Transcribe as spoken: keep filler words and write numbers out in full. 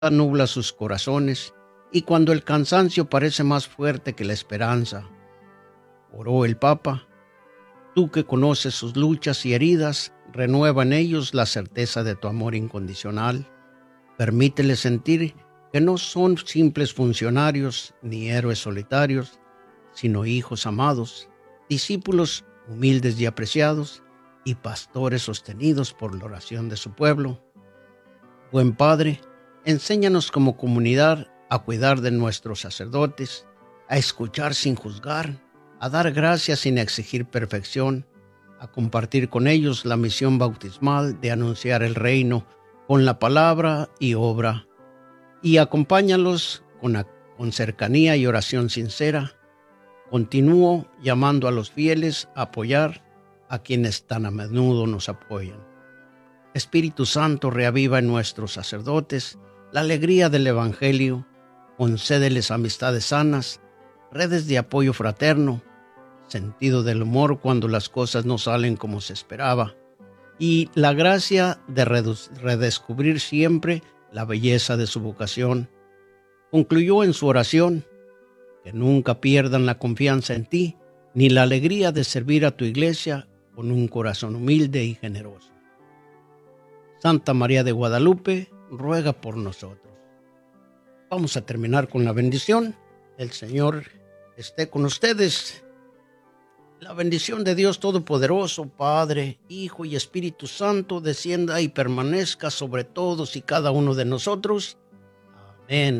nubla sus corazones y cuando el cansancio parece más fuerte que la esperanza. Oró el Papa: tú que conoces sus luchas y heridas, renueva en ellos la certeza de tu amor incondicional. Permíteles sentir que no son simples funcionarios ni héroes solitarios, sino hijos amados, discípulos humildes y apreciados, y pastores sostenidos por la oración de su pueblo. Buen Padre, enséñanos como comunidad a cuidar de nuestros sacerdotes, a escuchar sin juzgar, a dar gracias sin exigir perfección, a compartir con ellos la misión bautismal de anunciar el reino con la palabra y obra, y acompáñalos con, con cercanía y oración sincera. Continúo llamando a los fieles a apoyar a quienes tan a menudo nos apoyan. Espíritu Santo, reaviva en nuestros sacerdotes la alegría del Evangelio, concédeles amistades sanas, redes de apoyo fraterno, sentido del humor cuando las cosas no salen como se esperaba, y la gracia de redescubrir siempre la belleza de su vocación. Concluyó en su oración: que nunca pierdan la confianza en ti, ni la alegría de servir a tu iglesia con un corazón humilde y generoso. Santa María de Guadalupe, ruega por nosotros. Vamos a terminar con la bendición. El Señor esté con ustedes. La bendición de Dios Todopoderoso, Padre, Hijo y Espíritu Santo, descienda y permanezca sobre todos y cada uno de nosotros. Amén.